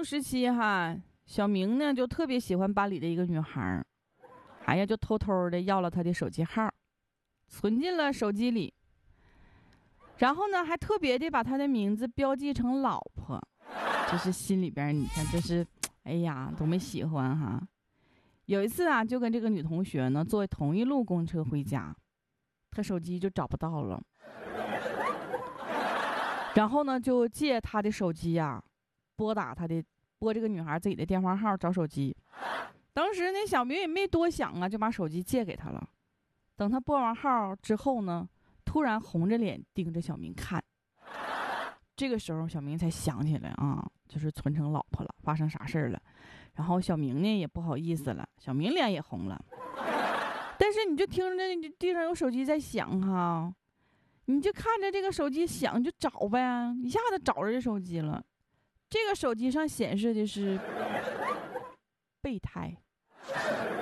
时期哈，小明呢就特别喜欢班里的一个女孩，哎呀，就偷偷的要了她的手机号，存进了手机里，然后呢还特别的把她的名字标记成老婆，就是心里边你看这是，哎呀，多么喜欢哈。有一次啊，就跟这个女同学呢坐同一路公车回家，她手机就找不到了，然后呢就借她的手机啊，拨这个女孩自己的电话号找手机。当时那小明也没多想啊，就把手机借给她了。等她拨完号之后呢，突然红着脸盯着小明看。这个时候小明才想起来啊，就是存成老婆了，发生啥事儿了。然后小明呢也不好意思了，小明脸也红了。但是你就听着地上有手机在响哈，你就看着这个手机响就找呗，一下子找着这手机了。这个手机上显示的是备胎。